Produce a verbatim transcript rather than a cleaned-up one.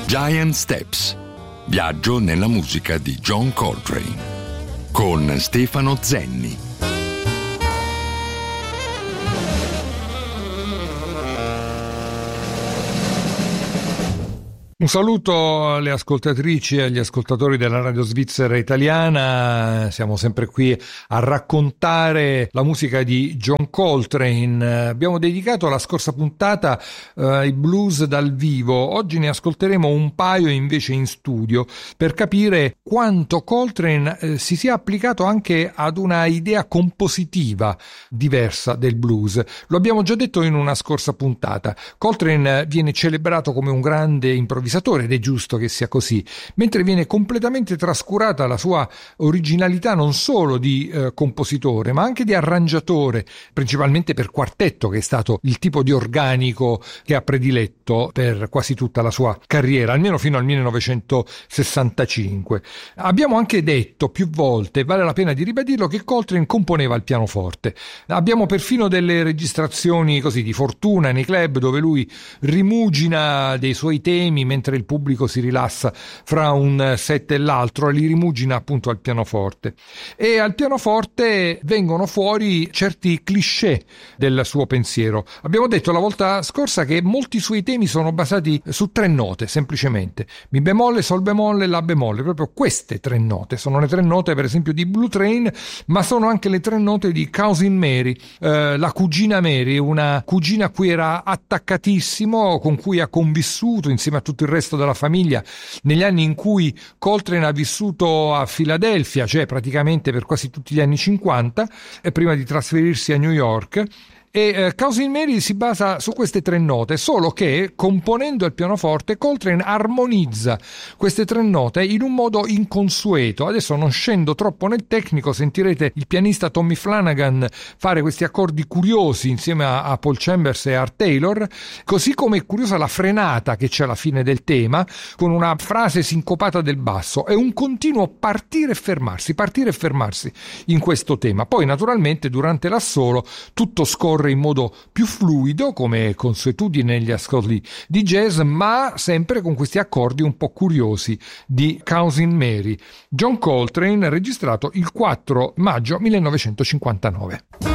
Giant Steps. Viaggio nella musica di John Coltrane con Stefano Zenni. Un saluto alle ascoltatrici e agli ascoltatori della radio svizzera italiana. Siamo sempre qui a raccontare la musica di John Coltrane. Abbiamo dedicato la scorsa puntata eh, ai blues dal vivo. Oggi ne ascolteremo un paio invece in studio per capire quanto Coltrane eh, si sia applicato anche ad una idea compositiva diversa del blues. Lo abbiamo già detto in una scorsa puntata. Coltrane viene celebrato come un grande improvvisatore ed è giusto che sia così, mentre viene completamente trascurata la sua originalità non solo di eh, compositore ma anche di arrangiatore, principalmente per quartetto, che è stato il tipo di organico che ha prediletto per quasi tutta la sua carriera, almeno fino al millenovecentosessantacinque. Abbiamo anche detto più volte, vale la pena di ribadirlo, che Coltrane componeva al pianoforte. Abbiamo perfino delle registrazioni così di fortuna nei club dove lui rimugina dei suoi temi mentre il pubblico si rilassa fra un set e l'altro e li rimugina appunto al pianoforte. E al pianoforte vengono fuori certi cliché del suo pensiero. Abbiamo detto la volta scorsa che molti suoi temi sono basati su tre note, semplicemente: mi bemolle, sol bemolle, la bemolle. Proprio queste tre note sono le tre note per esempio di Blue Train, ma sono anche le tre note di Cousin Mary, eh, la cugina Mary, una cugina a cui era attaccatissimo, con cui ha convissuto insieme a tutto il resto della famiglia negli anni in cui Coltrane ha vissuto a Filadelfia, cioè praticamente per quasi tutti gli anni cinquanta, e prima di trasferirsi a New York. E eh, Cousin Mary si basa su queste tre note, solo che componendo il pianoforte Coltrane armonizza queste tre note in un modo inconsueto. Adesso non scendo troppo nel tecnico, sentirete il pianista Tommy Flanagan fare questi accordi curiosi insieme a, a Paul Chambers e Art Taylor, così come è curiosa la frenata che c'è alla fine del tema con una frase sincopata del basso. È un continuo partire e fermarsi, partire e fermarsi in questo tema. Poi naturalmente durante l'assolo tutto scorre in modo più fluido, come consuetudine negli ascolti di jazz, ma sempre con questi accordi un po' curiosi di Cousin Mary. John Coltrane, registrato il quattro maggio millenovecentocinquantanove.